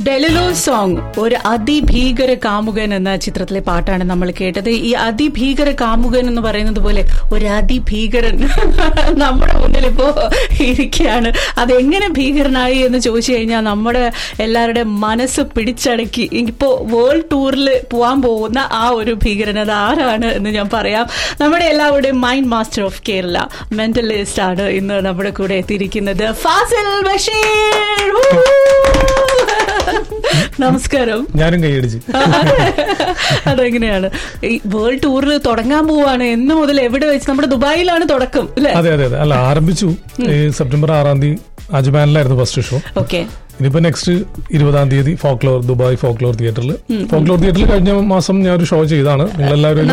ഡെലിലോ song ഒരു അതിഭീകര കാമുകൻ എന്ന ചിത്രത്തിലെ പാട്ടാണ് നമ്മൾ കേട്ടത്. ഈ അതിഭീകര കാമുകൻ എന്ന് പറയുന്നത് പോലെ ഒരു അതിഭീകരൻ നമ്മുടെ മുന്നിൽ ഇപ്പോ ഇരിക്കുകയാണ്. അതെങ്ങനെ ഭീകരനായി എന്ന് ചോദിച്ചു കഴിഞ്ഞാൽ നമ്മുടെ എല്ലാവരുടെ മനസ്സ് പിടിച്ചടക്കി ഇപ്പോ വേൾഡ് ടൂറിൽ പോകാൻ പോകുന്ന ആ ഒരു ഭീകരൻ അത് ആരാണ് എന്ന് ഞാൻ പറയാം. നമ്മുടെ എല്ലാവരുടെയും mind master of Kerala mentalist ആണ് ഇന്ന് നമ്മുടെ കൂടെ എത്തിയിരിക്കുന്നത്, ഫാസിൽ ബഷീർ. നമസ്കാരം. ഞാനും കൈയടിച്ചു. അതെങ്ങനെയാണ് ഈ വേൾഡ് ടൂറിൽ തുടങ്ങാൻ പോവാണ്? എന്ന് മുതൽ എവിടെ വെച്ച്? നമ്മുടെ ദുബായിലാണ് തുടക്കം അല്ലേ? അതെ അതെ അതെ. അല്ല, ആരംഭിച്ചു സെപ്റ്റംബർ 6 അജ്മാനിലായിരുന്നു ഫസ്റ്റ് ഷോ. ഓക്കെ. ഇനിയിപ്പോ നെക്സ്റ്റ് 20 ഫോക്ലോർ, ദുബായ് ഫോക്ലോർ തിയേറ്ററിൽ. ഫോക്ലോർ തിയേറ്ററിൽ കഴിഞ്ഞ മാസം ഞാൻ ഒരു ഷോ ചെയ്താണ്. നിങ്ങളെല്ലാവരും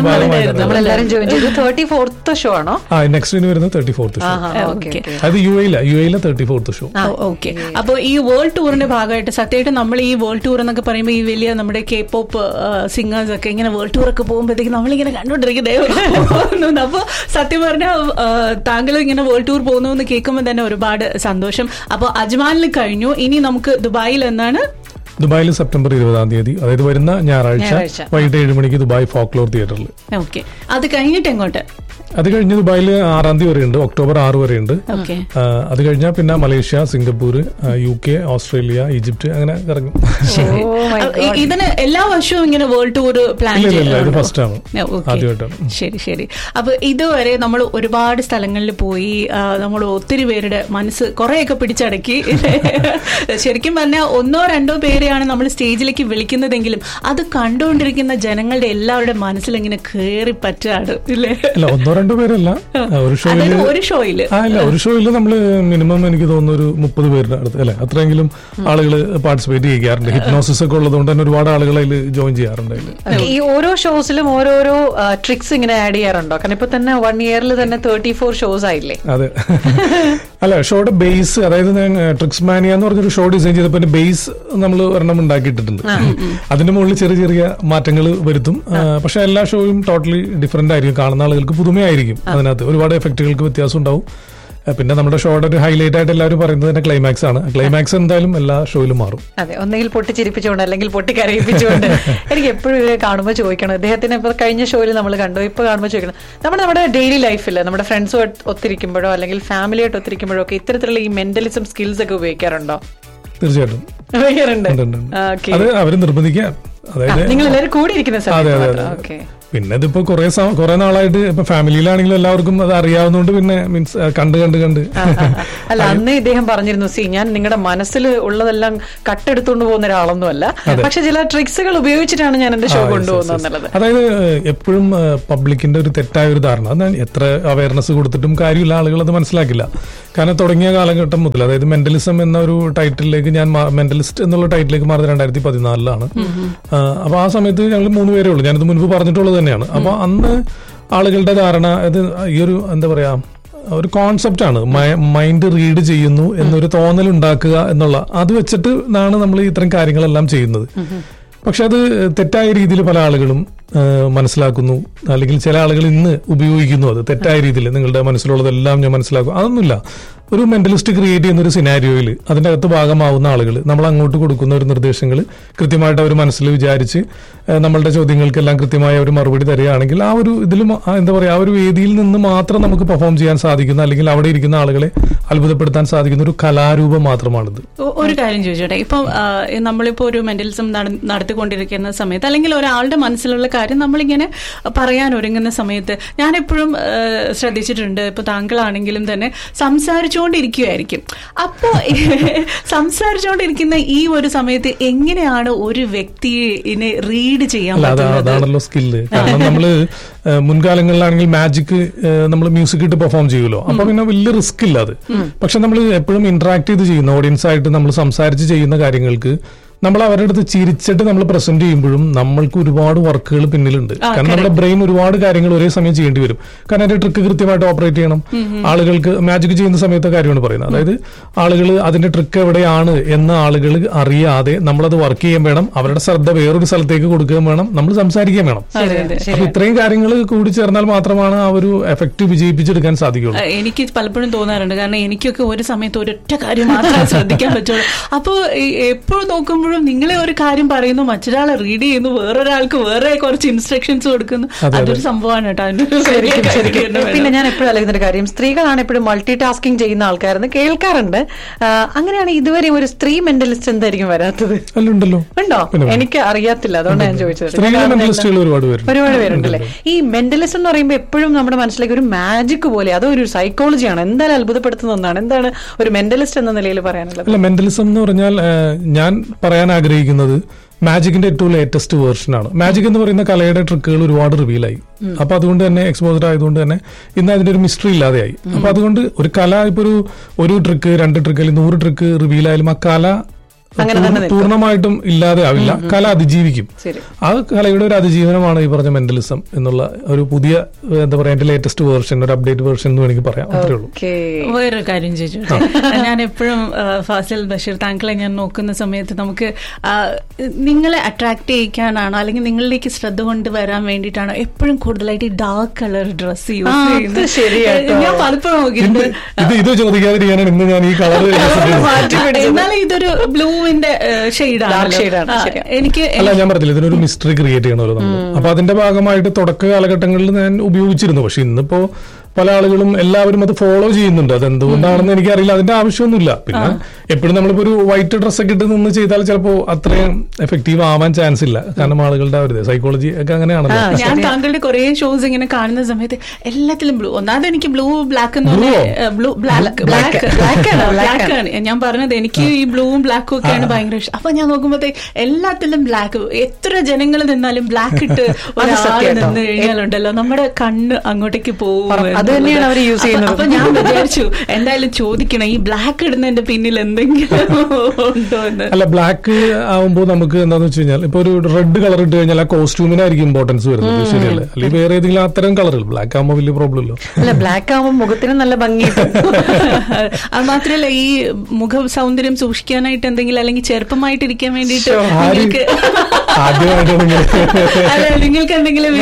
ഷോ ആണോ? നെക്സ്റ്റ് ഇനി വരുന്നത് 34th ഷോ. അത് യുഎയിലെ 34th ഷോ. ഓക്കെ. അപ്പൊ ഈ വേൾഡ് ടൂറിന്റെ ഭാഗമായിട്ട് സത്യമായിട്ട് നമ്മൾ ഈ വേൾഡ് ടൂർ എന്നൊക്കെ പറയുമ്പോൾ ഈ വലിയ നമ്മുടെ കെ പോപ്പ് സിംഗേഴ്സ് ഒക്കെ ഇങ്ങനെ വേൾഡ് ടൂർ ഒക്കെ പോകുമ്പോഴത്തേക്ക് നമ്മളിങ്ങനെ കണ്ടോണ്ടിരിക്കുന്നേ. അപ്പൊ സത്യം പറഞ്ഞാൽ താങ്കൾ ഇങ്ങനെ വേൾഡ് ടൂർ പോകുന്നു എന്ന് കേൾക്കുമ്പോൾ തന്നെ ഒരുപാട് സന്തോഷം. അപ്പൊ അജ്മാനിൽ കഴിഞ്ഞു, ഇനി നമുക്ക് ദുബായിൽ എന്നാണ്? ദുബായിൽ സെപ്റ്റംബർ 20 അതായത് വരുന്ന ഞായറാഴ്ച വൈകിട്ട് 7 മണിക്ക് ദുബായ് ഫോക്ലോർ തിയേറ്ററിൽ. ഓക്കെ. അത് കഴിഞ്ഞിട്ട് എങ്ങോട്ട്? അത് കഴിഞ്ഞ് ദുബായിൽ 6 വരെ ഉണ്ട്, ഒക്ടോബർ 6 വരെ ഉണ്ട്. അത് കഴിഞ്ഞാൽ പിന്നെ Malaysia, Singapore, UK, Australia, Egypt അങ്ങനെ ഇറങ്ങും. ഇതിന് എല്ലാ വർഷവും ഇങ്ങനെ വേൾഡ് ടൂർ പ്ലാൻ ചെയ്യുന്നത് ഫസ്റ്റ് ആണ്, ആദ്യമായിട്ടാണ്. ശരി ശരി. അപ്പൊ ഇതുവരെ നമ്മൾ ഒരുപാട് സ്ഥലങ്ങളിൽ പോയി, നമ്മൾ ഒത്തിരി പേരുടെ മനസ്സ് കുറെയൊക്കെ പിടിച്ചടക്കി. ശരിക്കും പറഞ്ഞാൽ 1-2 പേരെയാണ് നമ്മൾ സ്റ്റേജിലേക്ക് വിളിക്കുന്നതെങ്കിലും അത് കണ്ടുകൊണ്ടിരിക്കുന്ന ജനങ്ങളുടെ എല്ലാവരുടെ മനസ്സിൽ ഇങ്ങനെ കയറി പറ്റാണ് ഇല്ലേ? 1-2 പേരല്ല, ഒരു ഷോയില് നമ്മള് മിനിമം എനിക്ക് തോന്നുന്നു ഒരു 30 പേരുടെ അടുത്ത് അല്ലെ, അത്രയെങ്കിലും ആളുകൾ പാർട്ടിസിപ്പേറ്റ് ചെയ്യാറുണ്ട്. ഹിപ്നോസിസ് ഒക്കെ ഉള്ളതുകൊണ്ട് തന്നെ ഒരുപാട് ആളുകൾ അതിൽ ജോയിൻ ചെയ്യാറുണ്ട്. ഈ ഓരോ ഷോസിലും ഓരോരോ ട്രിക്സ് ഇങ്ങനെ ആഡ് ചെയ്യാറുണ്ടോ? കാരണം ഇപ്പൊ തന്നെ 1 ഇയറിൽ തന്നെ 34 ഷോസ് ആയില്ലേ? അതെ. അല്ല, ഷോയുടെ ബേസ്, അതായത് ട്രിക്സ് മാനിയ എന്ന് പറഞ്ഞൊരു ഷോ ഡിസൈൻ ചെയ്തപ്പോൾ ബേസ് നമ്മൾ ഒരെണ്ണം ഉണ്ടാക്കിയിട്ടുണ്ട്. അതിന്റെ മുകളിൽ ചെറിയ ചെറിയ മാറ്റങ്ങൾ വരുത്തും. പക്ഷെ എല്ലാ ഷോയും ടോട്ടലി ഡിഫറെന്റ് ആയിരിക്കും. കാണുന്ന ആളുകൾക്ക് പുതുമയായിരിക്കും. അതിനകത്ത് ഒരുപാട് എഫക്റ്റുകൾക്ക് വ്യത്യാസം ഉണ്ടാവും. പിന്നെ നമ്മുടെ ഷോയുടെ ഒരു ഹൈലൈറ്റ് ആയിട്ട് എല്ലാവരും പറയുന്നത് തന്നെ ക്ലൈമാക്സ് ആണ്. ക്ലൈമാക്സ് എന്തായാലും എല്ലാ ഷോയിലും മാറും. അതെ, ഒന്നെങ്കിൽ പൊട്ടിച്ചിരിപ്പിച്ചുകൊണ്ട് അല്ലെങ്കിൽ പൊട്ടിക്കരയിപ്പിച്ചുകൊണ്ട്. എനിക്ക് എപ്പോഴും ഇത് കാണുമ്പോൾ ചോദിക്കണം, അദ്ദേഹത്തിന് ഇപ്പൊ കഴിഞ്ഞ ഷോയിൽ നമ്മൾ കണ്ടു, ഇപ്പൊ കാണുമ്പോൾ ചോദിക്കണം, നമ്മുടെ ഡെയിലി ലൈഫിൽ നമ്മുടെ ഫ്രണ്ട്സുമായിട്ട് ഒത്തിരിക്കുമ്പോഴോ അല്ലെങ്കിൽ ഫാമിലിയായിട്ട് ഒത്തിരിക്കുമ്പോഴോ ഒക്കെ ഇത്തരത്തിലുള്ള ഈ മെന്റലിസം സ്കിൽസ് ഒക്കെ ഉപയോഗിക്കാറുണ്ടോ? തീർച്ചയായിട്ടും ഉപയോഗിക്കാറുണ്ട്. അത് അവര് നിർബന്ധിക്കാം. അതായത് നിങ്ങൾ എല്ലാവരും കൂടി ഇരിക്കുന്ന സമയത്ത്. പിന്നെ ഇതിപ്പോ കുറെ നാളായിട്ട് ഇപ്പൊ ഫാമിലിയിലാണെങ്കിലും എല്ലാവർക്കും അത് അറിയാവുന്നതുകൊണ്ട് പിന്നെ മീൻസ് കണ്ട് അല്ല, അന്ന് ഇദ്ദേഹം പറഞ്ഞിരുന്നു, ഞാൻ നിങ്ങളുടെ മനസ്സിൽ ഉള്ളതെല്ലാം കട്ടെടുത്തോണ്ട് പോകുന്ന ഒരാളൊന്നും അല്ല, പക്ഷെ ചില ട്രിക്സുകൾ ഉപയോഗിച്ചിട്ടാണ് ഞാൻ എന്റെ ഷോ കൊണ്ടുപോകുന്നത് എന്നുള്ളത്. അതായത് എപ്പോഴും പബ്ലിക്കിന്റെ ഒരു തെറ്റായ ഒരു ധാരണ, അത് എത്ര അവയർനെസ് കൊടുത്തിട്ടും കാര്യമില്ല, ആളുകൾ അത് മനസ്സിലാക്കില്ല. കാരണം തുടങ്ങിയ കാലഘട്ടം മുതൽ, അതായത് മെന്റലിസം എന്ന ഒരു ടൈറ്റിലേക്ക് ഞാൻ മെന്റലിസ്റ്റ് എന്നുള്ള ടൈറ്റിലേക്ക് മാറിയത് 2014 അപ്പൊ ആ സമയത്ത് ഞങ്ങൾ 3 പേരേ ഉള്ളൂ. ഞാനിത് മുൻപ് പറഞ്ഞിട്ടുള്ളത് തന്നെയാണ്. അപ്പൊ അന്ന് ആളുകളുടെ ധാരണ ഇത് ഈ ഒരു എന്താ പറയാ ഒരു കോൺസെപ്റ്റ് ആണ്, മൈൻഡ് റീഡ് ചെയ്യുന്നു എന്നൊരു തോന്നൽ ഉണ്ടാക്കുക എന്നുള്ള, അത് വെച്ചിട്ട് ആണ് നമ്മൾ ഇത്തരം കാര്യങ്ങളെല്ലാം ചെയ്യുന്നത്. പക്ഷെ അത് തെറ്റായ രീതിയിൽ പല ആളുകളും മനസ്സിലാക്കുന്നു, അല്ലെങ്കിൽ ചില ആളുകൾ ഇന്ന് ഉപയോഗിക്കുന്നു അത് തെറ്റായ രീതിയിൽ. നിങ്ങളുടെ മനസ്സിലുള്ളതെല്ലാം ഞാൻ മനസ്സിലാക്കും, അതൊന്നുമില്ല. ഒരു മെന്റലിസ്റ്റ് ക്രിയേറ്റ് ചെയ്യുന്ന ഒരു സിനാരിയോയിൽ അതിൻ്റെ അകത്ത് ഭാഗമാവുന്ന ആളുകൾ നമ്മൾ അങ്ങോട്ട് കൊടുക്കുന്ന ഒരു നിർദ്ദേശങ്ങൾ കൃത്യമായിട്ട് അവർ മനസ്സിൽ വിചാരിച്ച് നമ്മളുടെ ചോദ്യങ്ങൾക്കെല്ലാം കൃത്യമായ ഒരു മറുപടി തരികയാണെങ്കിൽ ആ ഒരു ഇതിലും എന്താ പറയുക, ആ ഒരു വേദിയിൽ നിന്ന് മാത്രം നമുക്ക് പെർഫോം ചെയ്യാൻ സാധിക്കുന്ന, അല്ലെങ്കിൽ അവിടെ ഇരിക്കുന്ന ആളുകളെ അത്ഭുതപ്പെടുത്താൻ സാധിക്കുന്ന ഒരു കലാരൂപം മാത്രമാണിത്. ഒരു കാര്യം ചോദിച്ചോട്ടെ, ഇപ്പം നമ്മളിപ്പോ ഒരു മെന്റലിസം നടത്തിക്കൊണ്ടിരിക്കുന്ന സമയത്ത്, അല്ലെങ്കിൽ ഒരാളുടെ മനസ്സിലുള്ള കാര്യം നമ്മളിങ്ങനെ പറയാൻ ഒരുങ്ങുന്ന സമയത്ത് ഞാൻ എപ്പോഴും ശ്രദ്ധിച്ചിട്ടുണ്ട്, ഇപ്പൊ താങ്കളാണെങ്കിലും തന്നെ സംസാരിച്ചുകൊണ്ടിരിക്കുകയായിരിക്കും. അപ്പോ സംസാരിച്ചുകൊണ്ടിരിക്കുന്ന ഈ ഒരു സമയത്ത് എങ്ങനെയാണ് ഒരു വ്യക്തിയെ റീഡ് ചെയ്യാൻ പറ്റുന്നത്? അതാണല്ലോ സ്കില്ല്. കാരണം നമ്മള് മുൻകാലങ്ങളിലാണെങ്കിൽ മാജിക് നമ്മൾ മ്യൂസിക് ഇട്ട് പെർഫോം ചെയ്യുമല്ലോ, അപ്പൊ പിന്നെ വലിയ റിസ്ക് ഇല്ല അത്. പക്ഷെ നമ്മൾ എപ്പോഴും ഇന്ററാക്ട് ചെയ്ത് ചെയ്യുന്ന, ഓഡിയൻസ് ആയിട്ട് നമ്മൾ സംസാരിച്ച് ചെയ്യുന്ന കാര്യങ്ങൾക്ക് നമ്മൾ അവരുടെ അടുത്ത് ചിരിച്ചിട്ട് നമ്മൾ പ്രസന്റ് ചെയ്യുമ്പോഴും നമ്മൾക്ക് ഒരുപാട് വർക്കുകൾ പിന്നിലുണ്ട്. കാരണം നമ്മുടെ ബ്രെയിൻ ഒരുപാട് കാര്യങ്ങൾ ഒരേ സമയം ചെയ്യേണ്ടി വരും. കാരണം അതിന്റെ ട്രിക്ക് കൃത്യമായിട്ട് ഓപ്പറേറ്റ് ചെയ്യണം. ആളുകൾക്ക് മാജിക് ചെയ്യുന്ന സമയത്തെ കാര്യമാണ് പറയുന്നത്. അതായത് ആളുകൾ അതിന്റെ ട്രിക്ക് എവിടെയാണ് എന്ന് ആളുകൾ അറിയാതെ നമ്മളത് വർക്ക് ചെയ്യാൻ വേണം, അവരുടെ ശ്രദ്ധ വേറൊരു സ്ഥലത്തേക്ക് കൊടുക്കുകയും വേണം, നമ്മൾ സംസാരിക്കുകയും വേണം. അപ്പൊ ഇത്രയും കാര്യങ്ങൾ കൂടി ചേർന്നാൽ മാത്രമാണ് ആ ഒരു എഫക്ട് വിജയിപ്പിച്ചെടുക്കാൻ സാധിക്കുള്ളൂ. എനിക്ക് പലപ്പോഴും തോന്നാറുണ്ട്, കാരണം എനിക്കൊക്കെ ഒരു സമയത്ത് ഒരൊറ്റ കാര്യം മാത്രമേ ശ്രദ്ധിക്കാൻ പറ്റുള്ളൂ. അപ്പോൾ എപ്പോഴും നോക്കുമ്പോൾ എപ്പോഴും നിങ്ങളെ ഒരു കാര്യം പറയുന്നു, മറ്റൊരാളെ റീഡ് ചെയ്യുന്നു, വേറൊരാൾക്ക് വേറെ കുറച്ച് ഇൻസ്ട്രക്ഷൻസ് കൊടുക്കുന്നു. അതൊരു സംഭവമാണ് കേട്ടോ. പിന്നെ ഞാൻ എപ്പോഴും ആലോചിക്കുന്ന ഒരു കാര്യം, സ്ത്രീകളാണ് എപ്പോഴും മൾട്ടി ടാസ്കിങ് ചെയ്യുന്ന ആൾക്കാരെന്ന് കേൾക്കാറുണ്ട്. അങ്ങനെയാണ് ഇതുവരെ ഒരു സ്ത്രീ മെന്റലിസ്റ്റ് എന്തായിരിക്കും വരാത്തത്? ഉണ്ടോ? എനിക്ക് അറിയാത്തില്ല, അതുകൊണ്ട് ഞാൻ ചോദിച്ചത്. ഒരുപാട് പേരുണ്ടല്ലേ. ഈ മെന്റലിസ്റ്റ് എന്ന് പറയുമ്പോൾ എപ്പോഴും നമ്മുടെ മനസ്സിലേക്ക് ഒരു മാജിക് പോലെ, അതോ ഒരു സൈക്കോളജിയാണ്, എന്തായാലും അത്ഭുതപ്പെടുത്തുന്ന ഒന്നാണ്. എന്താണ് ഒരു മെന്റലിസ്റ്റ് എന്ന നിലയിൽ പറയാനുള്ളത്? അല്ല, മെന്റലിസം എന്ന് പറഞ്ഞാൽ ഞാൻ പറയാൻ ആഗ്രഹിക്കുന്നത് മാജിക്കിന്റെ ഏറ്റവും ലേറ്റസ്റ്റ് വേർഷൻ ആണ്. മാജിക് എന്ന് പറയുന്ന കലയുടെ ട്രിക്കുകൾ ഒരുപാട് റിവീലായി. അപ്പൊ അതുകൊണ്ട് തന്നെ എക്സ്പോസർ ആയതുകൊണ്ട് തന്നെ ഇന്ന് അതിന്റെ ഒരു മിസ്റ്ററി ഇല്ലാതെയായി. അപ്പൊ അതുകൊണ്ട് ഒരു കല ഇപ്പൊ ഒരു ട്രിക്ക്, 2 ട്രിക്ക് അല്ലെങ്കിൽ 100 ട്രിക്ക് റിവീലായാലും ആ കല പൂർണ്ണമായിട്ടും ഇല്ലാതെ ആവില്ല. കല അതിജീവിക്കും. ആ കലയുടെ ഒരു അതിജീവനമാണ് ഈ പറഞ്ഞ മെന്റലിസം എന്നുള്ള ഒരു പുതിയ, എന്താ പറയാ, എന്റെ ലേറ്റസ്റ്റ് വേർഷൻ, ഒരു അപ്ഡേറ്റ് വേർഷൻ എന്ന് വേണമെങ്കിൽ പറയാം. അത്രേ ഉള്ളൂ. വേറൊരു കാര്യം ചോദിച്ചു, ഞാൻ എപ്പോഴും ഫാസിൽ ബഷീർ താങ്കളെ ഞാൻ നോക്കുന്ന സമയത്ത് നമുക്ക് നിങ്ങളെ അട്രാക്ട് ചെയ്യിക്കാനാണോ അല്ലെങ്കിൽ നിങ്ങളിലേക്ക് ശ്രദ്ധ കൊണ്ടുവരാൻ വേണ്ടിയിട്ടാണോ എപ്പോഴും കൂടുതലായിട്ട് ഈ ഡാർക്ക് കളർ ഡ്രസ് യൂസ് ചെയ്യുന്നത്? ഞാൻ പലപ്പോഴും നോക്കിയിട്ടുണ്ട്. ഇത് ചോദിക്കാതിരിക്കാനാണ് ഇന്ന് ഞാൻ ഈ കളർ. എന്നാലും ഇതൊരു ബ്ലൂവിന്റെ ഷെയ്ഡാണ്. എനിക്ക് അല്ല, ഞാൻ പറഞ്ഞില്ല, ഇതിനൊരു മിസ്റ്ററി ക്രിയേറ്റ് ചെയ്യണമല്ലോ നമ്മൾ. അപ്പൊ അതിന്റെ ഭാഗമായിട്ട് തുടക്ക കാലഘട്ടങ്ങളിൽ ഞാൻ ഉപയോഗിച്ചിരുന്നു. പക്ഷെ ഇന്നിപ്പോ പല ആളുകളും എല്ലാവരും അത് ഫോളോ ചെയ്യുന്നുണ്ട്. അതെന്തുകൊണ്ടാണെന്ന് എനിക്കറിയില്ല. അതിന്റെ ആവശ്യമൊന്നുമില്ല. പിന്നെ എപ്പോഴും നമ്മളിപ്പോ ഒരു വൈറ്റ് ഡ്രസ് ഒക്കെ ഇട്ട് നിന്ന് ചെയ്താൽ ചിലപ്പോ അത്രയും എഫക്റ്റീവ് ആവാൻ ചാൻസ് ഇല്ല. കാരണം ആളുകളുടെ ഒരു സൈക്കോളജി ഒക്കെ അങ്ങനെയാണല്ലോ. ഞാൻ താങ്കളുടെ കുറെ ഷോസ് ഇങ്ങനെ കാണുന്ന സമയത്ത് എല്ലാത്തിലും ബ്ലൂ, ഒന്നാമത് എനിക്ക് ബ്ലൂ ബ്ലാക്ക് ബ്ലാക്കാണ് ഞാൻ പറഞ്ഞത്. എനിക്ക് ഈ ബ്ലൂവും ബ്ലാക്കും ഒക്കെയാണ് ഭയങ്കര ഇഷ്ടം. അപ്പൊ ഞാൻ നോക്കുമ്പോഴത്തേ എല്ലാത്തിലും ബ്ലാക്ക്. എത്ര ജനങ്ങൾ നിന്നാലും ബ്ലാക്ക് ഇട്ട് ഒരാൾ നിന്ന് കഴിഞ്ഞാലുണ്ടല്ലോ നമ്മുടെ കണ്ണ് അങ്ങോട്ടേക്ക് പോകും. അത് തന്നെയാണ് അവർ യൂസ് ചെയ്യുന്നത്. അപ്പൊ ഞാൻ വിചാരിച്ചു എന്തായാലും ചോദിക്കണം, ഈ ബ്ലാക്ക് ഇടുന്നതിന്റെ പിന്നിൽ എന്തെങ്കിലും ഉണ്ടോ എന്ന്. അല്ല, ബ്ലാക്ക് ആവുമ്പോൾ നമുക്ക് എന്താന്ന് വെച്ച് കഴിഞ്ഞാൽ ഇപ്പൊ ഒരു റെഡ് കളർ ഇട്ട് കഴിഞ്ഞാൽ ആ കോസ്റ്റ്യൂമിനായിരിക്കും ഇമ്പോർട്ടൻസ് വരുന്നത്. ശരിയല്ലേ? അല്ലെങ്കിൽ വേറെ ഏതെങ്കിലും അത്തരം കളറുകൾ. ബ്ലാക്ക് ആകുമ്പോൾ വലിയ പ്രോബ്ലം ഇല്ല. അല്ല, ബ്ലാക്ക് ആകുമ്പോൾ മുഖത്തിന് നല്ല ഭംഗി. അത് മാത്രല്ല, ഈ മുഖ സൗന്ദര്യം സൂക്ഷിക്കാനായിട്ട് എന്തെങ്കിലും അല്ലെങ്കിൽ ചെറുപ്പമായിട്ടിരിക്കാൻ വേണ്ടിയിട്ട് നിങ്ങൾക്ക് എന്തെങ്കിലും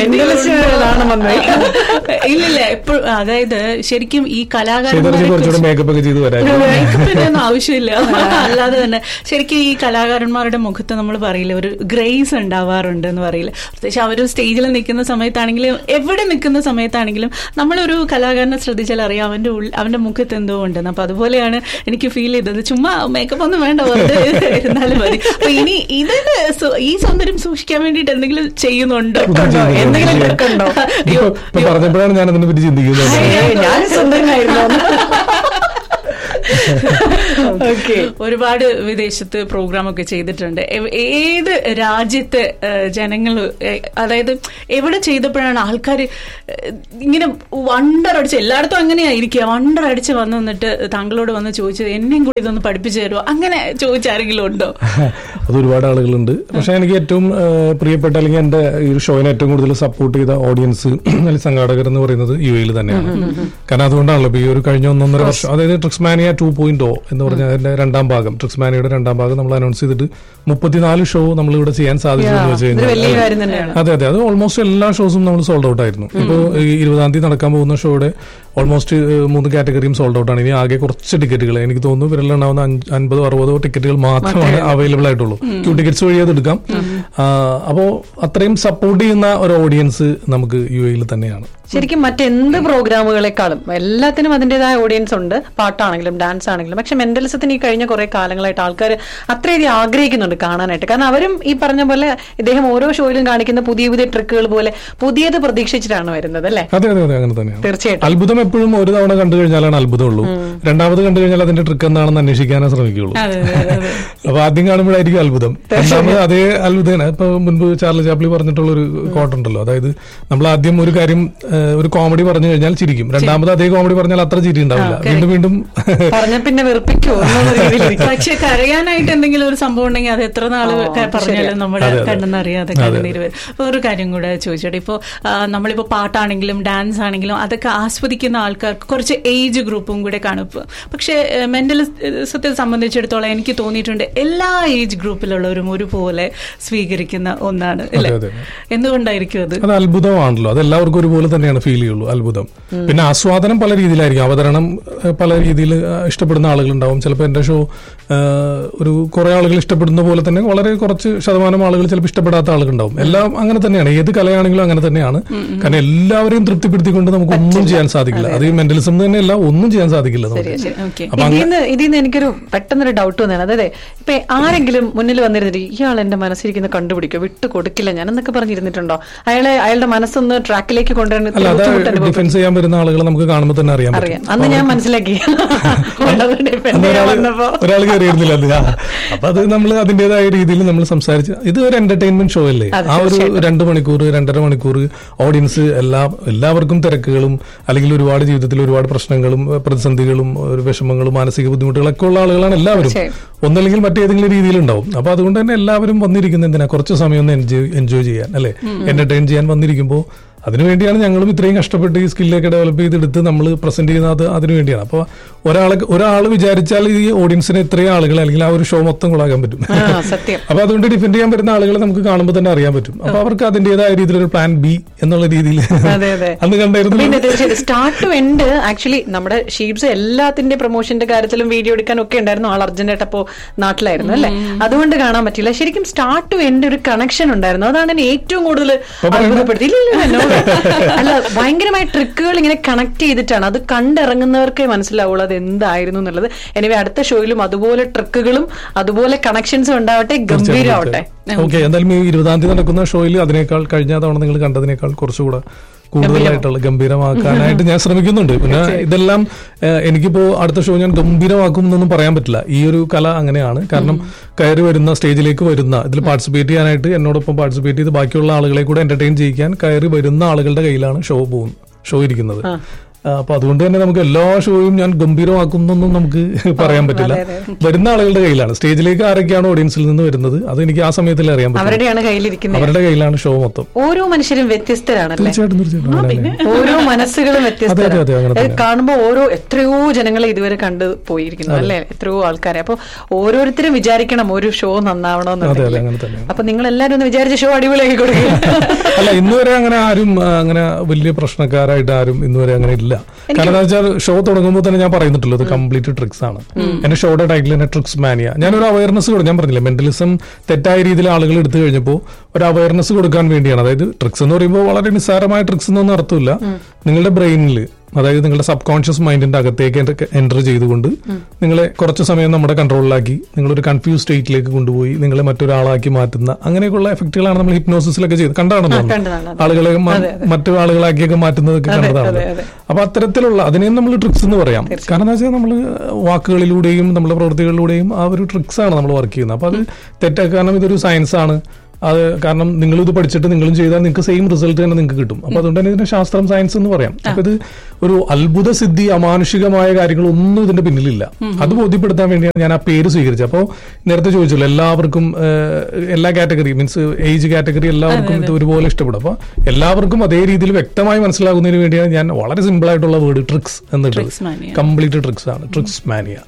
ഇല്ലില്ല എപ്പോഴും. അതായത് ശരിക്കും ഈ കലാകാരന്മാരുടെ മേക്കപ്പിനൊന്നും ആവശ്യമില്ല. അല്ലാതെ തന്നെ ശരിക്കും ഈ കലാകാരന്മാരുടെ മുഖത്ത് നമ്മൾ പറയില്ല, ഒരു ഗ്രേസ് ഉണ്ടാവാറുണ്ട് എന്ന് പറയില്ല. പ്രത്യേകിച്ച് അവർ സ്റ്റേജിൽ നിൽക്കുന്ന സമയത്താണെങ്കിലും എവിടെ നിൽക്കുന്ന സമയത്താണെങ്കിലും നമ്മളൊരു കലാകാരനെ ശ്രദ്ധിച്ചാൽ അറിയാം അവന്റെ മുഖത്ത് എന്തോ ഉണ്ടെന്ന്. അപ്പൊ അതുപോലെയാണ് എനിക്ക് ഫീൽ ചെയ്തത്. ചുമ്മാ മേക്കപ്പ് ഒന്നും വേണ്ട, വെറുതെ ഇരുന്നാലും മതി. അപ്പൊ ഇനി ഇതിന് ഈ സൗന്ദര്യം സൂക്ഷിക്കാൻ വേണ്ടിയിട്ട് എന്തെങ്കിലും ചെയ്യുന്നുണ്ടോ? എന്തെങ്കിലും പറഞ്ഞപ്പോഴാണ് ഞാൻ അതിനെ പറ്റി ചിന്തിക്കുന്നത്. ഞാൻ സുന്ദരനായിരുന്നു. ഒരുപാട് വിദേശത്ത് പ്രോഗ്രാം ഒക്കെ ചെയ്തിട്ടുണ്ട്. ഏത് രാജ്യത്തെ ജനങ്ങൾ, അതായത് എവിടെ ചെയ്തപ്പോഴാണ് ആൾക്കാർ ഇങ്ങനെ വണ്ടർ അടിച്ച്, എല്ലായിടത്തും അങ്ങനെയായിരിക്കുക, വണ്ടർ അടിച്ച് വന്നിട്ട് താങ്കളോട് വന്ന് ചോദിച്ചത് എന്നെയും കൂടി ഇതൊന്ന് പഠിപ്പിച്ചു തരുമോ, അങ്ങനെ ചോദിച്ചാരെങ്കിലും ഉണ്ടോ? അത് ഒരുപാട് ആളുകളുണ്ട്. പക്ഷെ എനിക്ക് ഏറ്റവും പ്രിയപ്പെട്ട അല്ലെങ്കിൽ എന്റെ ഈ ഷോയിനെ ഏറ്റവും കൂടുതൽ സപ്പോർട്ട് ചെയ്ത ഓഡിയൻസ് അല്ലെങ്കിൽ സംഘാടകർ എന്ന് പറയുന്നത് UAE തന്നെയാണ്. കാരണം അതുകൊണ്ടാണല്ലോ ഇപ്പൊ ഈ ഒരു കഴിഞ്ഞ 1.5 വർഷം, അതായത് ട്രിക്സ്മാനിയ 2.0 എന്ന് പറഞ്ഞ അതിന്റെ 2ാം ഭാഗം, ട്രിക്സ്മാനിയുടെ 2ാം ഭാഗം നമ്മൾ അനൗൺസ് ചെയ്തിട്ട് 34 ഷോ നമ്മൾ ഇവിടെ ചെയ്യാൻ സാധിച്ചു എന്ന് വെച്ച് കഴിഞ്ഞാൽ അതെ അത് ഓൾമോസ്റ്റ് എല്ലാ ഷോസും നമ്മൾ സോൾഡ് ഔട്ട് ആയിരുന്നു. ഇപ്പോൾ 20-ാം തീയതി നടക്കാൻ പോകുന്ന ഷോയുടെ ഓൾമോസ്റ്റ് 3 കാറ്റഗറിയും സോൾഡ് ഔട്ട് ആണ്. ഇനി ആകെ കുറച്ച് ടിക്കറ്റുകൾ, എനിക്ക് തോന്നുന്നു വിരലുണ്ടാവുന്ന 50-60 ടിക്കറ്റുകൾ മാത്രമാണ് അവൈലബിൾ ആയിട്ടുള്ളൂ. ക്യൂ ടിക്കറ്റ്സ് വഴി അത് എടുക്കാം. അപ്പോ അത്രയും സപ്പോർട്ട് ചെയ്യുന്ന ഒരു ഓഡിയൻസ് നമുക്ക് UAE തന്നെയാണ്. ശരിക്കും മറ്റെന്ത് പ്രോഗ്രാമുകളെക്കാളും എല്ലാത്തിനും അതിൻ്റെതായ ഓഡിയൻസ് ഉണ്ട്, പാട്ടാണെങ്കിലും ഡാൻസ് ആണെങ്കിലും. പക്ഷെ മെന്റലിസത്തിന് ഈ കഴിഞ്ഞ കുറെ കാലങ്ങളായിട്ട് ആൾക്കാർ അത്രയധികം ആഗ്രഹിക്കുന്നുണ്ട് കാണാനായിട്ട്. കാരണം അവരും ഈ പറഞ്ഞ പോലെ ഇദ്ദേഹം ഓരോ ഷോയിലും കാണിക്കുന്ന പുതിയ പുതിയ ട്രിക്കുകൾ പോലെ പുതിയത് പ്രതീക്ഷിച്ചിട്ടാണ് വരുന്നത്, അല്ലേ? അതെ അതെ അങ്ങനെ തന്നെയാണ്. തീർച്ചയായിട്ടും. അത്ഭുതം എപ്പോഴും ഒരു തവണ കണ്ടു കഴിഞ്ഞാലാണ് അത്ഭുതമുള്ളൂ. രണ്ടാമത് കണ്ടു കഴിഞ്ഞാൽ അതിന്റെ ട്രിക്ക് എന്താണെന്ന് അന്വേഷിക്കാനേ ശ്രമിക്കുള്ളൂ. അപ്പൊ ആദ്യം കാണുമ്പോഴായിരിക്കും അത്ഭുതം. രണ്ടാമത് അതേ അത്ഭുതമാണ്. ഇപ്പൊ മുൻപ് ചാർലി ചാപ്ലി പറഞ്ഞിട്ടുള്ള ഒരു കോട്ടുണ്ടല്ലോ, അതായത് നമ്മൾ ആദ്യം ഒരു കാര്യം, ഒരു കോമഡി പറഞ്ഞു കഴിഞ്ഞാൽ ചിരിക്കും, രണ്ടാമത് അതേ കോമഡി പറഞ്ഞാൽ അത്ര ചിരി ഉണ്ടാവില്ല, വീണ്ടും വീണ്ടും പറഞ്ഞ പിന്നെ വെറുപ്പിക്കുമോ. പക്ഷെ കരയാനായിട്ട് എന്തെങ്കിലും ഒരു സംഭവം ഉണ്ടെങ്കിൽ അത് എത്ര നാള് പറഞ്ഞാലും നമ്മുടെ കണ്ണെന്നറിയാതെ കണ്ണുനീര് വരും. ഒരു കാര്യം കൂടെ ചോദിച്ചോട്ടെ, ഇപ്പോ നമ്മളിപ്പോ പാട്ടാണെങ്കിലും ഡാൻസ് ആണെങ്കിലും അതൊക്കെ ആസ്വദിക്കുന്ന ആൾക്കാർക്ക് കുറച്ച് ഏജ് ഗ്രൂപ്പും കൂടെ കാണും. പക്ഷെ മെന്റലിസത്തെ സംബന്ധിച്ചിടത്തോളം എനിക്ക് തോന്നിയിട്ടുണ്ട് എല്ലാ ഏജ് ഗ്രൂപ്പിലുള്ളവരും ഒരുപോലെ സ്വീകരിക്കും. സ്വീകരിക്കുന്ന ഒന്നാണ് അല്ലേ? എന്തുകൊണ്ടായിരിക്കും അത്? അത് അത്ഭുതമാണല്ലോ, അത് എല്ലാവർക്കും ഒരുപോലെ തന്നെയാണ് ഫീൽ ചെയ്യുള്ളൂ, അത്ഭുതം. പിന്നെ ആസ്വാദനം പല രീതിയിലായിരിക്കും, അവതരണം പല രീതിയിൽ ഇഷ്ടപ്പെടുന്ന ആളുകളുണ്ടാവും. ചിലപ്പോൾ എന്റെ ഷോ ഒരു കുറെ ആളുകൾ ഇഷ്ടപ്പെടുന്ന പോലെ തന്നെ വളരെ കുറച്ച് ശതമാനം ആളുകൾ ചിലപ്പോൾ ഇഷ്ടപ്പെടാത്ത ആളുകളുണ്ടാവും. എല്ലാം അങ്ങനെ തന്നെയാണ്, ഏത് കലയാണെങ്കിലും അങ്ങനെ തന്നെയാണ്. കാരണം എല്ലാവരെയും തൃപ്തിപ്പെടുത്തിക്കൊണ്ട് നമുക്ക് ഒന്നും ചെയ്യാൻ സാധിക്കില്ല. അത് ഈ മെന്റലിസം തന്നെയല്ല, ഒന്നും ചെയ്യാൻ സാധിക്കില്ല. ഇതിന്ന് എനിക്കൊരു പെട്ടെന്നൊരു ഡൗട്ട് വന്നതാണ്. അതായത് ഇപ്പൊ ആരെങ്കിലും മുന്നിൽ വന്നിരുന്നിട്ട് ഇയാൾ എന്റെ മനസ്സിരിക്കുന്ന കണ്ടുപിടിക്കോ, വിട്ടു കൊടുക്കില്ല ഞാൻ എന്നൊക്കെ പറഞ്ഞിരുന്നിട്ടുണ്ടോ? അയാളുടെ മനസ്സൊന്ന് ട്രാക്കിലേക്ക് കൊണ്ടുവരാൻ ഡിഫെൻസ് ചെയ്യാൻ വരുന്ന ആളുകളെ നമുക്ക് കാണുമ്പോൾ തന്നെ അറിയാം. അന്ന് ഞാൻ മനസ്സിലാക്കി ഒരാൾ കയറിയിരുന്നില്ല അത്. അപ്പൊ അത് നമ്മൾ അതിന്റേതായ രീതിയിൽ നമ്മൾ സംസാരിച്ച്, ഇത് ഒരു എന്റർടൈൻമെന്റ് ഷോ അല്ലേ? ആ ഒരു 2 മണിക്കൂർ 2.5 മണിക്കൂർ ഓഡിയൻസ് എല്ലാവർക്കും തിരക്കുകളും അല്ലെങ്കിൽ ഒരുപാട് ജീവിതത്തിൽ ഒരുപാട് പ്രശ്നങ്ങളും പ്രതിസന്ധികളും വിഷമങ്ങളും മാനസിക ബുദ്ധിമുട്ടുകളൊക്കെ ഉള്ള ആളുകളാണ് എല്ലാവരും. ഒന്നല്ലെങ്കിൽ മറ്റേതെങ്കിലും രീതിയിലുണ്ടാവും. അപ്പൊ അതുകൊണ്ട് തന്നെ എല്ലാവരും വന്നിരിക്കുന്ന എന്തിനാ, കുറച്ച് സമയം ഒന്ന് എൻജോയ് ചെയ്യാൻ അല്ലെ, എന്റർടൈൻ ചെയ്യാൻ വന്നിരിക്കുമ്പോൾ അതിനുവേണ്ടിയാണ് ഞങ്ങളും ഇത്രയും കഷ്ടപ്പെട്ട് ഈ സ്കില്ലൊക്കെ ഡെവലപ്പ് ചെയ്തെടുത്ത് നമ്മൾ പ്രസന്റ് ചെയ്യുന്നത്. അതിനുവേണ്ടിയാണ്. അപ്പോൾ ഒരാൾ വിചാരിച്ചാൽ ഈ ഓഡിയൻസിന് ഇത്രയും ആളുകൾ അല്ലെങ്കിൽ ആ ഒരു ഷോ മൊത്തം കൊള്ളാക്കാൻ പറ്റും. അപ്പൊ അതുകൊണ്ട് ഡിഫെൻഡ് ചെയ്യാൻ വരുന്ന ആളുകളെ നമുക്ക് കാണുമ്പോൾ തന്നെ അറിയാൻ പറ്റും. അപ്പൊ അവർക്ക് അതിന്റേതായ രീതിയിലൊരു പ്ലാൻ ബി എന്നുള്ള രീതിയിൽ അന്ന് കണ്ടായിരുന്നു. സ്റ്റാർട്ട് ടു എൻഡ് ആക്ച്വലി നമ്മുടെ ഷീറ്റ്സ് എല്ലാത്തിന്റെ പ്രൊമോഷന്റെ കാര്യത്തിലും വീഡിയോ എടുക്കാനും ഒക്കെ ഉണ്ടായിരുന്നു. ആൾ അർജന്റായിട്ടപ്പോ നാട്ടിലായിരുന്നു അല്ലെ, അതുകൊണ്ട് കാണാൻ പറ്റില്ല. ശരിക്കും സ്റ്റാർട്ട് ടു എൻഡ് ഒരു കണക്ഷൻ ഉണ്ടായിരുന്നു. അതാണ് എന്നെ ഏറ്റവും കൂടുതൽ അത്ഭുതപ്പെടുത്തി. അല്ല, ഭയങ്കരമായ ട്രിക്കുകൾ ഇങ്ങനെ കണക്ട് ചെയ്തിട്ടാണ്, അത് കണ്ടിറങ്ങുന്നവർക്കേ മനസ്സിലാവുള്ളൂ അത് എന്തായിരുന്നു എന്നുള്ളത്. എനിവേ അടുത്ത ഷോയിലും അതുപോലെ ട്രിക്കുകളും അതുപോലെ കണക്ഷൻസും ഉണ്ടാവട്ടെ, ഗംഭീരമാവട്ടെ. ഓക്കെ, എന്തായാലും ഈ 20-ാം തീയതി നടക്കുന്ന ഷോയിൽ അതിനേക്കാൾ കഴിഞ്ഞ തവണ നിങ്ങൾ കണ്ടതിനേക്കാൾ കുറച്ചുകൂടെ കൂടുതലായിട്ടുള്ള ഗംഭീരമാക്കാനായിട്ട് ഞാൻ ശ്രമിക്കുന്നുണ്ട്. പിന്നെ ഇതെല്ലാം എനിക്കിപ്പോ അടുത്ത ഷോ ഞാൻ ഗംഭീരമാക്കും എന്നൊന്നും പറയാൻ പറ്റില്ല. ഈ ഒരു കല അങ്ങനെയാണ്. കാരണം കയറി വരുന്ന സ്റ്റേജിലേക്ക് വരുന്ന ഇതിൽ പാർട്ടിസിപ്പേറ്റ് ചെയ്യാനായിട്ട് എന്നോടൊപ്പം പാർട്ടിസിപ്പേറ്റ് ചെയ്ത് ബാക്കിയുള്ള ആളുകളെ കൂടെ എന്റർടൈൻ ചെയ്യിക്കാൻ കയറി വരുന്ന ആളുകളുടെ കയ്യിലാണ് ഷോ ഇരിക്കുന്നത്. അപ്പൊ അതുകൊണ്ട് തന്നെ നമുക്ക് എല്ലാ ഷോയും ഞാൻ ഗംഭീരമാക്കുന്നൊന്നും നമുക്ക് പറയാൻ പറ്റില്ല. വരുന്ന ആളുകളുടെ കയ്യിലാണ്, സ്റ്റേജിലേക്ക് ആരൊക്കെയാണ് ഓഡിയൻസിൽ നിന്ന് വരുന്നത് അത് എനിക്ക് ആ സമയത്തിൽ അറിയാൻ പറ്റും. അവരുടെ കയ്യിലാണ് ഷോ മൊത്തം. ഓരോ മനുഷ്യരും വ്യത്യസ്തരാണ്. തീർച്ചയായിട്ടും ഓരോ മനസ്സുകളും വ്യത്യസ്തമാണ്. കാണുമ്പോൾ എത്രയോ ജനങ്ങളെ ഇതുവരെ കണ്ടു പോയിരിക്കുന്നു അല്ലെ, എത്രയോ ആൾക്കാരെ. അപ്പൊ ഓരോരുത്തരും വിചാരിക്കണം ഒരു ഷോ നന്നാവണമെന്ന്. അപ്പൊ നിങ്ങൾ എല്ലാരും ഒന്ന് വിചാരിച്ച ഷോ അടിപൊളിയാക്കി കൊടുക്കുക. അല്ല, ഇന്നുവരെ അങ്ങനെ ആരും അങ്ങനെ വലിയ പ്രശ്നക്കാരായിട്ട് ആരും ഇന്നുവരെ അങ്ങനെ ഇല്ല. കാരണം എന്താ വെച്ചാൽ ഷോ തുടങ്ങുമ്പോൾ തന്നെ ഞാൻ പറയുന്നിട്ടുള്ളൂ ഇത് കംപ്ലീറ്റ് ട്രിക്സ് ആണ്. എന്റെ ഷോയുടെ ടൈറ്റിൽ തന്നെ ട്രിക്സ് മാനിയ. ഞാനൊരു അവയർനെസ് കൊടുക്കും. ഞാൻ പറഞ്ഞില്ല, മെന്റലിസം തെറ്റായ രീതിയിൽ ആളുകൾ എടുത്തു കഴിഞ്ഞപ്പോൾ ഒരു അവയർനെസ് കൊടുക്കാൻ വേണ്ടിയാണ്. അതായത് ട്രിക്സ് എന്ന് പറയുമ്പോൾ വളരെ നിസ്സാരമായ ട്രിക്സ് എന്നൊന്നും അർത്ഥമില്ല. നിങ്ങളുടെ ബ്രെയിനിൽ, അതായത് നിങ്ങളുടെ സബ് കോൺഷ്യസ് മൈൻഡിന്റെ അകത്തേക്ക് എൻ്റർ ചെയ്തുകൊണ്ട് നിങ്ങളെ കുറച്ച് സമയം നമ്മുടെ കൺട്രോളിലാക്കി നിങ്ങളൊരു കൺഫ്യൂസ് സ്റ്റേറ്റിലേക്ക് കൊണ്ടുപോയി നിങ്ങളെ മറ്റൊരാളാക്കി മാറ്റുന്ന അങ്ങനെയൊക്കെയുള്ള എഫക്റ്റുകളാണ് നമ്മൾ ഹിപ്നോസിസിലൊക്കെ ചെയ്ത് കണ്ടാണെന്ന് ആളുകളെ മറ്റു ആളുകളാക്കിയൊക്കെ മാറ്റുന്നതൊക്കെ കണ്ടതാണ്. അപ്പൊ അത്തരത്തിലുള്ള അതിനെയും നമ്മൾ ട്രിക്സ് എന്ന് പറയാം. കാരണം എന്താ വെച്ചാൽ നമ്മൾ വാക്കുകളിലൂടെയും നമ്മുടെ പ്രവൃത്തികളിലൂടെയും ആ ഒരു ട്രിക്സ് ആണ് നമ്മൾ വർക്ക് ചെയ്യുന്നത്. അപ്പൊ അത് തെറ്റാ, കാരണം ഇതൊരു സയൻസ് ആണ്. അത് കാരണം നിങ്ങൾ ഇത് പഠിച്ചിട്ട് നിങ്ങളും ചെയ്താൽ നിങ്ങൾക്ക് സെയിം റിസൾട്ട് തന്നെ നിങ്ങൾക്ക് കിട്ടും. അപ്പൊ അതുകൊണ്ട് തന്നെ ഇതിന്റെ ശാസ്ത്രം സയൻസ് എന്ന് പറയാം. അപ്പൊ ഇത് ഒരു അത്ഭുത സിദ്ധി അമാനുഷികമായ കാര്യങ്ങളൊന്നും ഇതിന്റെ പിന്നിലില്ല. അത് ബോധ്യപ്പെടുത്താൻ വേണ്ടിയാണ് ഞാൻ ആ പേര് സ്വീകരിച്ചത്. അപ്പോൾ നേരത്തെ ചോദിച്ചല്ലോ, എല്ലാവർക്കും എല്ലാ കാറ്റഗറി മീൻസ് ഏജ് കാറ്റഗറി എല്ലാവർക്കും ഇത് ഒരുപോലെ ഇഷ്ടപ്പെടും. അപ്പൊ എല്ലാവർക്കും അതേ രീതിയിൽ വ്യക്തമായി മനസ്സിലാകുന്നതിന് വേണ്ടിയാണ് ഞാൻ വളരെ സിമ്പിൾ ആയിട്ടുള്ള വേർഡ് ട്രിക്സ് എന്നിട്ട് കംപ്ലീറ്റ് ട്രിക്സ് ആണ്, ട്രിക്സ് മാനിയ.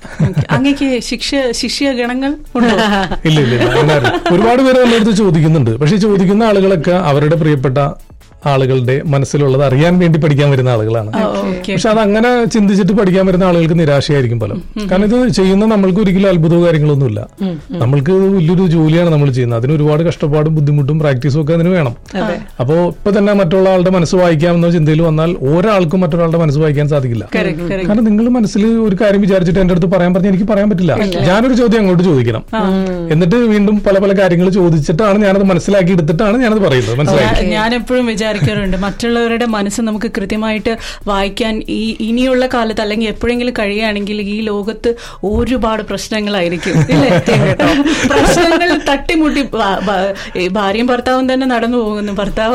ശിഷ്യഗണങ്ങൾ ഇല്ല, ഒരുപാട് പേര് എല്ലായിടത്തും ചോദിക്കുന്നുണ്ട്. പക്ഷെ ചോദിക്കുന്ന ആളുകളൊക്കെ അവരുടെ പ്രിയപ്പെട്ട ആളുകളുടെ മനസ്സിലുള്ളത് അറിയാൻ വേണ്ടി പഠിക്കാൻ വരുന്ന ആളുകളാണ്. പക്ഷെ അത് അങ്ങനെ ചിന്തിച്ചിട്ട് പഠിക്കാൻ വരുന്ന ആളുകൾക്ക് നിരാശയായിരിക്കും പലം. കാരണം ഇത് ചെയ്യുന്ന നമ്മൾക്ക് ഒരിക്കലും അത്ഭുതവും കാര്യങ്ങളൊന്നുമില്ല. നമ്മൾക്ക് വലിയൊരു ജോലിയാണ് നമ്മൾ ചെയ്യുന്നത്. അതിന് ഒരുപാട് കഷ്ടപ്പാടും ബുദ്ധിമുട്ടും പ്രാക്ടീസും ഒക്കെ അതിന് വേണം. അപ്പോ ഇപ്പൊ തന്നെ മറ്റുള്ള ആളുടെ മനസ്സ് വായിക്കാമെന്ന ചിന്തയിൽ വന്നാൽ ഒരാൾക്കും മറ്റൊരാളുടെ മനസ്സ് വായിക്കാൻ സാധിക്കില്ല. കാരണം നിങ്ങൾ മനസ്സിൽ ഒരു കാര്യം വിചാരിച്ചിട്ട് എന്റെ അടുത്ത് പറയാൻ പറഞ്ഞാൽ എനിക്ക് പറയാൻ പറ്റില്ല. ഞാനൊരു ചോദ്യം അങ്ങോട്ട് ചോദിക്കണം, എന്നിട്ട് വീണ്ടും പല പല കാര്യങ്ങൾ ചോദിച്ചിട്ടാണ് ഞാനത് മനസ്സിലാക്കി എടുത്തിട്ടാണ് ഞാനത് പറയുന്നത്. മനസ്സിലാക്കി ഞാൻ എപ്പോഴും വിചാരിക്കാറുണ്ട് മറ്റുള്ളവരുടെ മനസ്സ് നമുക്ക് കൃത്യമായിട്ട് വായിക്കാൻ ഇനിയുള്ള കാലത്ത് അല്ലെങ്കിൽ എപ്പോഴെങ്കിലും കഴിയുകയാണെങ്കിൽ ഈ ലോകത്ത് ഒരുപാട് പ്രശ്നങ്ങളായിരിക്കും. പ്രശ്നങ്ങൾ തട്ടിമുട്ടി ഭാര്യയും ഭർത്താവും തന്നെ നടന്നു പോകുന്നു. ഭർത്താവ്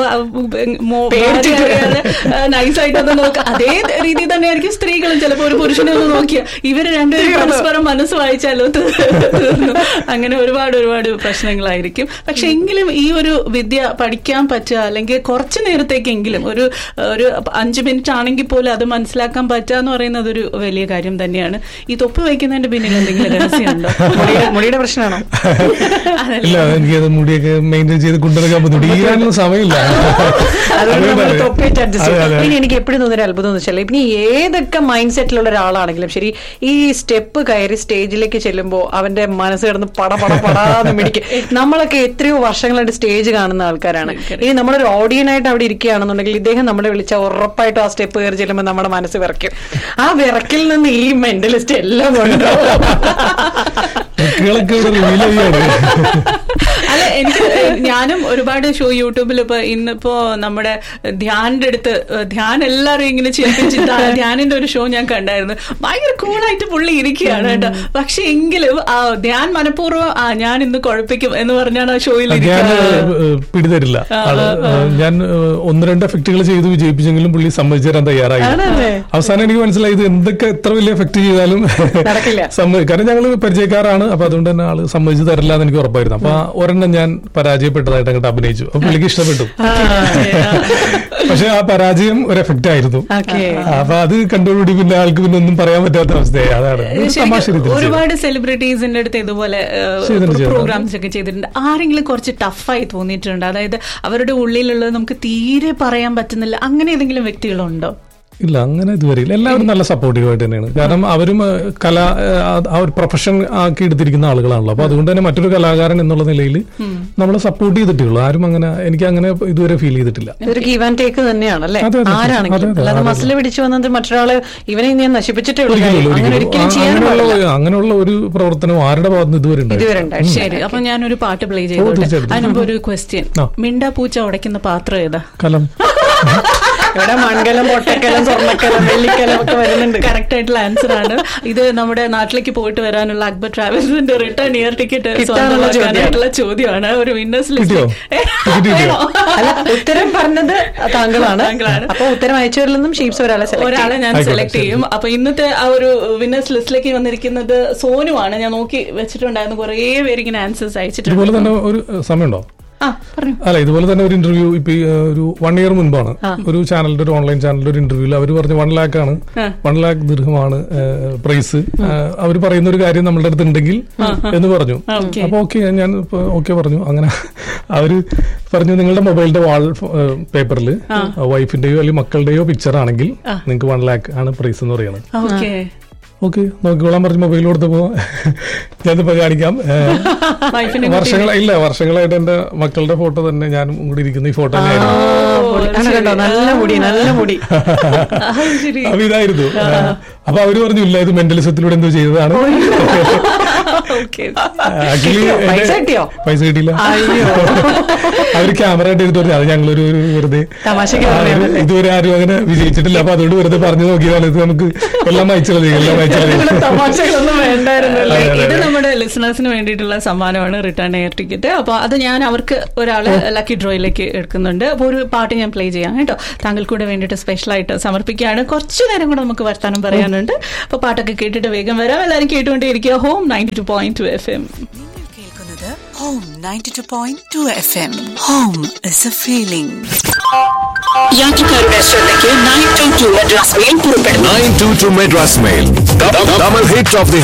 നൈസായിട്ടൊന്ന് നോക്കുക. അതേ രീതി തന്നെയായിരിക്കും സ്ത്രീകളും. ചിലപ്പോൾ ഒരു പുരുഷനെ ഒന്ന് നോക്കിയ ഇവര് രണ്ടുപേരും പരസ്പരം മനസ്സ് വായിച്ചാലോ തീർന്നു. അങ്ങനെ ഒരുപാട് പ്രശ്നങ്ങളായിരിക്കും. പക്ഷെ എങ്കിലും ഈ ഒരു വിദ്യ പഠിക്കാൻ പറ്റുക അല്ലെങ്കിൽ കുറച്ച് നേരത്തേക്കെങ്കിലും ഒരു 5 മിനിറ്റ് ആണെങ്കിൽ പോലും അത് മനസ്സിലാക്കാൻ പറ്റാന്ന് പറയുന്നത് ഒരു വലിയ കാര്യം തന്നെയാണ്. ഈ തൊപ്പി വയ്ക്കുന്നതിന്റെ പിന്നിൽ എന്തെങ്കിലും രഹസ്യമുണ്ടോ? മുടിയുടെ പ്രശ്നമാണോ? ഇല്ല, എനിക്കത് മുടിയൊക്കെ മെയിൻറ്റെയിൻ ചെയ്ത് കൊണ്ടുവരാൻ ബുദ്ധിമുട്ടിക്കാനുള്ള സമയമില്ല. ഇനി എനിക്ക് എപ്പോഴും തോന്നിയൊരു അത്ഭുതം എന്ന് വെച്ചാൽ ഇനി ഏതൊക്കെ മൈൻഡ് സെറ്റിലുള്ള ഒരാളാണെങ്കിലും ശരി, ഈ സ്റ്റെപ്പ് കയറി സ്റ്റേജിലേക്ക് ചെല്ലുമ്പോൾ അവന്റെ മനസ്സ് കിടന്ന് പടാന്ന് മിടിക്കും. നമ്മളൊക്കെ എത്രയോ വർഷങ്ങളായിട്ട് സ്റ്റേജ് കാണുന്ന ആൾക്കാരാണ്. ഇനി നമ്മളൊരു ഓഡിയനായിട്ട് അവിടെ ഇരിക്കുകയാണെന്നുണ്ടെങ്കിൽ ഇദ്ദേഹം നമ്മളെ വിളിച്ചാൽ ഉറപ്പായിട്ടും ആ സ്റ്റെപ്പ് കയറി ചെല്ലുമ്പോൾ നമ്മുടെ മനസ്സ് വിറയ്ക്കും. ആ വിറക്കിൽ നിന്ന് ഈ മെന്റലിസ്റ്റ് എല്ലാം കൊണ്ടുപോകും. അല്ല, ഞാനും ഒരുപാട് ഷോ യൂട്യൂബിൽ ഇന്നിപ്പോ നമ്മുടെ ധ്യാനിന്റെ അടുത്ത് എല്ലാവരും ഇങ്ങനെ ചിന്തിച്ച് ധ്യാനിന്റെ ഒരു ഷോ ഞാൻ കണ്ടായിരുന്നു. ഭയങ്കര കൂളായിട്ട് പുള്ളി ഇരിക്കുകയാണ് കേട്ടോ. പക്ഷെ എങ്കിലും ധ്യാൻ മനഃപൂർവ്വം ഞാൻ ഇന്ന് കുഴപ്പിക്കും എന്ന് പറഞ്ഞാണ് ആ ഷോയിൽ പിടിതരില്ല. ഞാൻ 1-2 എഫക്റ്റുകൾ ചെയ്ത് വിജയിപ്പിച്ചെങ്കിലും പുള്ളി സമ്മതിച്ചു തരാൻ തയ്യാറായി. അവസാനം എനിക്ക് മനസ്സിലായി ഇത് എന്തൊക്കെ എത്ര വലിയ എഫക്ട് ചെയ്താലും കാരണം ഞങ്ങൾ പരിചയക്കാരാണ്. അപ്പൊ അതുകൊണ്ട് തന്നെ ആള് സമ്മതിച്ചു തരില്ല എന്ന് എനിക്ക് ഉറപ്പായിരുന്നു. അപ്പൊ ഒരെണ്ണം ഞാൻ പരാജയപ്പെട്ടതായിട്ട് അങ്ങോട്ട് അഭിനയിച്ചു. അപ്പൊ പുള്ളിക്ക് ഇഷ്ടപ്പെട്ടു. പക്ഷെ ആ പരാജയം ഒരു എഫക്റ്റ് ആയിരുന്നു. അപ്പൊ അത് കണ്ടോടുകൂടി പിന്നെ ആൾക്ക് പിന്നെ ഒന്നും പറയാൻ പറ്റാത്ത അവസ്ഥയായി. അതാണ് ഒരുപാട് സെലിബ്രിറ്റീസിന്റെ അടുത്ത് ഇതുപോലെ പ്രോഗ്രാംസ് ഒക്കെ ചെയ്തിട്ടുണ്ട്. ആരെങ്കിലും കുറച്ച് ടഫായി തോന്നിയിട്ടുണ്ട്? അതായത് അവരുടെ ഉള്ളിലുള്ളത് നമുക്ക് തീരെ പറയാൻ പറ്റുന്നില്ല, അങ്ങനെ ഏതെങ്കിലും വ്യക്തികളുണ്ടോ? ഇല്ല, അങ്ങനെ ഇതുവരെ ഇല്ല. എല്ലാവരും നല്ല സപ്പോർട്ടീവായിട്ട് തന്നെയാണ്. കാരണം അവരും ആ ഒരു പ്രൊഫഷൻ ആക്കി എടുത്തിരിക്കുന്ന ആളുകളാണല്ലോ. അപ്പൊ അതുകൊണ്ട് തന്നെ മറ്റൊരു കലാകാരൻ എന്നുള്ള നിലയിൽ നമ്മളെ സപ്പോർട്ട് ചെയ്തിട്ടുള്ളൂ. ആരും അങ്ങനെ എനിക്ക് അങ്ങനെ ഇതുവരെ ഫീൽ ചെയ്തിട്ടില്ല. ഇതൊരു ഗീവ് ആൻഡ് ടേക്ക് തന്നെയാണല്ലേ? ആരാണെങ്കിലും അല്ലാതെ മസിൽ പിടിച്ചു വന്നത് മറ്റൊരാള് ഇവനെ ഞാൻ നശിപ്പിച്ചിട്ടേ അങ്ങനെയുള്ള ഒരു പ്രവർത്തനം ആരുടെ ഭാഗത്ത് ഇതുവരെ ഉണ്ടായി. ശരി, അപ്പൊ ഞാനൊരു പാട്ട് പ്ലേ ചെയ്തോട്ടെ. അതിനുമ്പ് ഒരു ക്വസ്റ്റ്യൻ. മിണ്ടാ പൂച്ച ഉടയ്ക്കുന്ന പാത്രം ഏതാ? കലം. ഇവിടെ മൺകലം, പൊട്ടക്കലം, സ്വർണ്ണക്കലം, വെള്ളിക്കലം ഒക്കെ വരുന്നുണ്ട്. കറക്റ്റ് ആയിട്ടുള്ള ആൻസർ ആണ്. ഇത് നമ്മുടെ നാട്ടിലേക്ക് പോയിട്ട് വരാനുള്ള അക്ബർ ട്രാവൽസിന്റെ റിട്ടേൺ ഇയർ ടിക്കറ്റ് സ്വന്തമാക്കാനായിട്ടുള്ള ചോദ്യമാണ്. ഒരു വിന്നേഴ്സ് ലിസ്റ്റ്. ഉത്തരം പറഞ്ഞത് താങ്കളാണ്. അപ്പൊ ഉത്തരം അയച്ചവരിൽ നിന്നും ഷീപ്സ് ഒരാളെ ഞാൻ സെലക്ട് ചെയ്യും. അപ്പൊ ഇന്നത്തെ ആ ഒരു വിന്നേഴ്സ് ലിസ്റ്റിലേക്ക് വന്നിരിക്കുന്നത് സോനുവാണ്. ഞാൻ നോക്കി വെച്ചിട്ടുണ്ടായിരുന്നു. കുറേ പേര് ഇങ്ങനെ ആൻസേഴ്സ് അയച്ചിട്ടുണ്ട്. ഇതുപോലെ തന്നെ ഒരു സമയമുണ്ടോ? അല്ല, ഇതുപോലെ തന്നെ ഒരു ഇന്റർവ്യൂ ഇപ്പൊ ഒരു 1 ഇയർ മുൻപാണ് ഒരു ചാനലിന്റെ, ഒരു ഓൺലൈൻ ചാനലിന്റെ ഒരു ഇന്റർവ്യൂവിൽ അവർ പറഞ്ഞു 1 lakh ആണ്, 1 lakh ദിർഹമാണ് പ്രൈസ്. അവർ പറയുന്ന ഒരു കാര്യം നമ്മളുടെ അടുത്ത് ഉണ്ടെങ്കിൽ എന്ന് പറഞ്ഞു. അപ്പൊ ഓക്കെ, ഞാൻ ഓക്കെ പറഞ്ഞു. അങ്ങനെ അവര് പറഞ്ഞു നിങ്ങളുടെ മൊബൈലിന്റെ വാൾ പേപ്പറിൽ വൈഫിന്റെയോ അല്ലെങ്കിൽ മക്കളുടെയോ പിക്ചർ ആണെങ്കിൽ നിങ്ങൾക്ക് 1 lakh ആണ് പ്രൈസ് എന്ന് പറയുന്നത്. ഓക്കെ, നോക്കിക്കോളാൻ പറഞ്ഞ് മൊബൈൽ കൊടുത്തപ്പോ ഞാനിപ്പോ കാണിക്കാം. വർഷങ്ങളായിട്ട് എന്റെ മക്കളുടെ ഫോട്ടോ തന്നെ ഞാൻ കൂടി ഇരിക്കുന്ന ഈ ഫോട്ടോ അപ്പൊ ഇതായിരുന്നു. അപ്പൊ അവര് പറഞ്ഞു ഇല്ല, ഇത് മെന്റലിസത്തിലൂടെ എന്തോ ചെയ്തതാണ്. പൈസ കിട്ടിയില്ല. അവര് ക്യാമറ ആയിട്ട് എടുത്ത് പറഞ്ഞു അത് ഞങ്ങളൊരു വെറുതെ ഇതുവരെ ആരും അങ്ങനെ വിജയിച്ചിട്ടില്ല. അപ്പൊ അതുകൊണ്ട് വെറുതെ പറഞ്ഞു നോക്കിയതാണ്. ഇത് നമുക്ക് എല്ലാം വായിച്ചത് ഇത് നമ്മുടെ ലിസണേഴ്സിന് വേണ്ടിയിട്ടുള്ള സമ്മാനമാണ്, റിട്ടേൺ എയർ ടിക്കറ്റ്. അപ്പൊ അത് ഞാൻ അവർക്ക് ഒരാള് ലക്കി ഡ്രോയിലേക്ക് എടുക്കുന്നുണ്ട്. അപ്പൊ ഒരു പാട്ട് ഞാൻ പ്ലേ ചെയ്യാം കേട്ടോ. താങ്കൾക്ക് കൂടെ വേണ്ടിയിട്ട് സ്പെഷ്യലായിട്ട് സമർപ്പിക്കുകയാണ്. കുറച്ചു നേരം കൂടെ നമുക്ക് വർത്താനം പറയാനുണ്ട്. അപ്പൊ പാട്ടൊക്കെ കേട്ടിട്ട് വേഗം വരാം. എല്ലാവരും കേട്ടുകൊണ്ടേയിരിക്കുക home 92.2 FM. Home 92.2 FM. Home is a feeling. യാത്രക്കാരുടെ ശ്രദ്ധയ്ക്ക് 922 മദ്രാസ് മെയിൽ പുറപ്പെടുന്നു. 922 Madras mail. Double hit of the